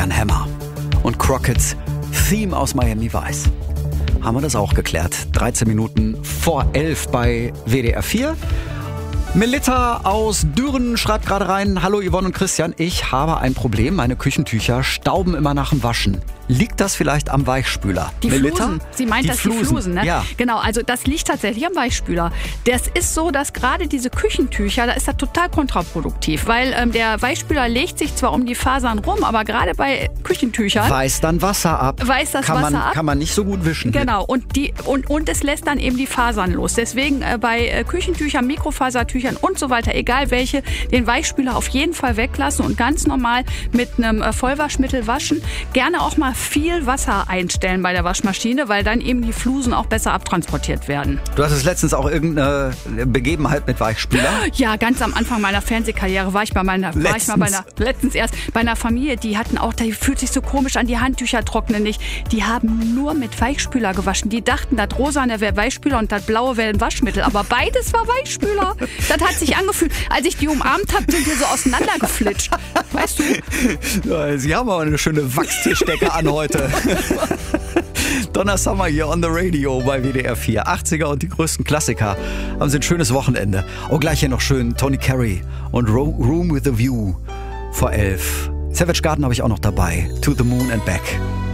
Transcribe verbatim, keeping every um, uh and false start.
Arm Hammer und Crockett's Theme aus Miami Vice. Haben wir das auch geklärt. dreizehn Minuten vor elf bei W D R vier. Melitta aus Düren schreibt gerade rein: Hallo Yvonne und Christian, ich habe ein Problem. Meine Küchentücher stauben immer nach dem Waschen. Liegt das vielleicht am Weichspüler? Die Melitta? Flusen. Sie meint die das Flusen. die Flusen, ne? Ja. Genau, also das liegt tatsächlich am Weichspüler. Das ist so, dass gerade diese Küchentücher, da ist das total kontraproduktiv, weil ähm, der Weichspüler legt sich zwar um die Fasern rum, aber gerade bei Küchentüchern Weiß dann Wasser ab. Weiß das kann Wasser man, ab. Kann man nicht so gut wischen. Genau, und, die, und, und es lässt dann eben die Fasern los. Deswegen äh, bei äh, Küchentüchern, Mikrofasertüchern und so weiter, egal welche, den Weichspüler auf jeden Fall weglassen und ganz normal mit einem äh, Vollwaschmittel waschen. Gerne auch mal viel Wasser einstellen bei der Waschmaschine, weil dann eben die Flusen auch besser abtransportiert werden. Du hast es letztens auch irgendeine Begebenheit mit Weichspüler? Ja, ganz am Anfang meiner Fernsehkarriere war ich bei meiner, war ich mal bei einer, letztens erst bei einer Familie, die hatten auch, die fühlt sich so komisch an, die Handtücher trocknen nicht. Die haben nur mit Weichspüler gewaschen. Die dachten, das Rosane wäre Weichspüler und das Blaue wäre ein Waschmittel. Aber beides war Weichspüler. Das hat sich angefühlt. Als ich die umarmt habe, sind wir so auseinandergeflitscht. Weißt du? Ja, Sie haben aber eine schöne Wachstischdecke an heute. Donna Summer hier on the Radio bei W D R vier. achtziger und die größten Klassiker. Haben Sie ein schönes Wochenende. Oh, gleich hier noch schön Tony Carey und Room with a View vor elf. Savage Garden habe ich auch noch dabei. To the Moon and Back.